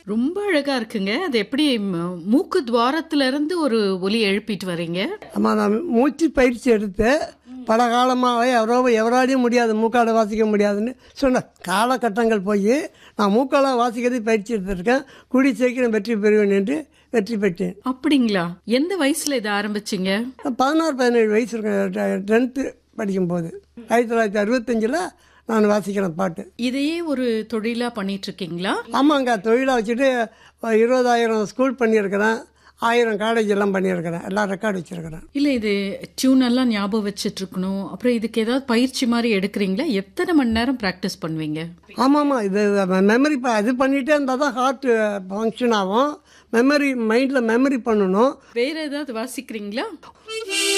ரொம்ப அழகா இருக்குங்க. அது எப்படி மூக்கு துவாரத்துல இருந்து ஒரு ஒலி எழுப்பிட்டு வரீங்க? ஆமாம், நான் மூச்சு பயிற்சி எடுத்து பல காலமாகவே எவராலையும் முடியாது, மூக்கால வாசிக்க முடியாதுன்னு சொன்ன காலகட்டங்கள் போய் நான் மூக்கால வாசிக்கிறது பயிற்சி எடுத்திருக்கேன். கூடி சீக்கிரம் வெற்றி பெறுவேன் என்று வெற்றி பெற்றேன். அப்படிங்களா? எந்த வயசுல இதை ஆரம்பிச்சிங்க? 16-17 வயசு இருக்கேன். 10th படிக்கும்போது 1965 நான் வாசிக்கிறேன் பாட்டு. இதையே ஒரு தொழிலா பண்ணிட்டு இருக்கீங்களா? ஆமாங்க, தொழிலாக வச்சுட்டு 20,000 ஸ்கூல் பண்ணியிருக்கிறேன், 1000 காலேஜ் எல்லாம் பண்ணியிருக்கிறேன், எல்லாம் ரெக்கார்டு வச்சிருக்கிறேன். இல்ல, இது டியூன் எல்லாம் ஞாபகம் வச்சுட்டு இருக்கணும். அப்புறம் இதுக்கு ஏதாவது பயிற்சி மாதிரி எடுக்கிறீங்களா? எத்தனை மணி நேரம் பிராக்டிஸ் பண்ணுவீங்க? ஆமாம், இது மெமரி அது பண்ணிகிட்டே இருந்தால் தான் ஹார்ட் ஃபங்க்ஷன் ஆகும். மைண்டில் மெமரி பண்ணணும். வேற ஏதாவது வாசிக்கிறீங்களா?